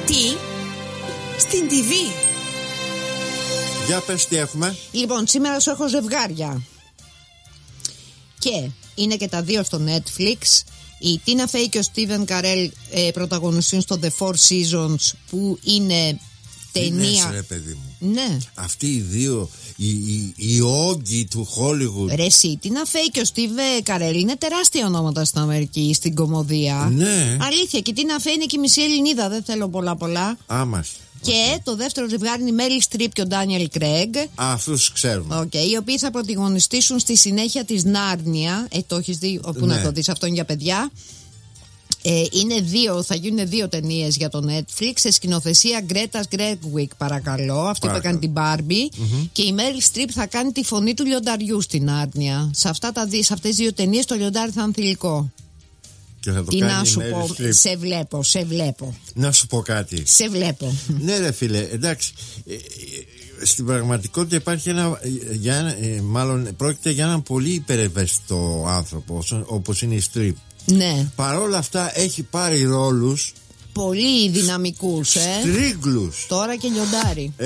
Τι? Στην TV. Για πες τι έχουμε. Λοιπόν, σήμερα σου έχω ζευγάρια. Και είναι και τα δύο στο Netflix. Η Τίνα Φέι και ο Στίβεν Καρέλ πρωταγωνιστούν στο The Four Seasons, που είναι ταινία. Τι λες, ρε παιδί μου. Ναι. Αυτοί οι δύο, οι όγκοι του Hollywood. Ρε εσύ, η Τίνα Φέι και ο Στίβεν Καρέλ είναι τεράστια ονόματα στην Αμερική, στην κομμωδία. Ναι. Αλήθεια. Και η Τίνα Φέι είναι και η μισή Ελληνίδα. Δεν θέλω πολλά. Άμας. Και το δεύτερο ζευγάρι είναι η Μέριλ Στριπ και ο Ντάνιελ Κρέγκ. Αυτούς ξέρουμε. Οι οποίοι θα πρωταγωνιστήσουν στη συνέχεια της Νάρνια. Το έχεις δει? Πού να το δεις? Αυτό είναι για παιδιά. Θα γίνουν δύο ταινίες για το Netflix σε σκηνοθεσία Γκρέτας Γκρέγκουικ, παρακαλώ. Αυτή που έκανε την Μπάρμπι. Και η Μέριλ Στριπ θα κάνει τη φωνή του λιονταριού στην Νάρνια. Σε αυτές δύο ταινίες το λιοντάρι θα είναι θηλυκό. Και θα το Τι κάνει να σου η πω? Σε βλέπω. Να σου πω κάτι. Σε βλέπω. Ναι ρε φίλε, εντάξει. Στην πραγματικότητα υπάρχει μάλλον πρόκειται για έναν πολύ υπερευαίσθητο άνθρωπο, όπως είναι η Στριπ. Ναι. Παρόλα αυτά έχει πάρει ρόλους πολύ δυναμικούς, στρίγγλους. Τώρα και λιοντάρι.